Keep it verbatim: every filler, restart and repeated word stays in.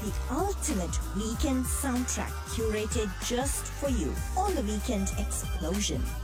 the ultimate weekend soundtrack curated just for you on the Weekend Explosion.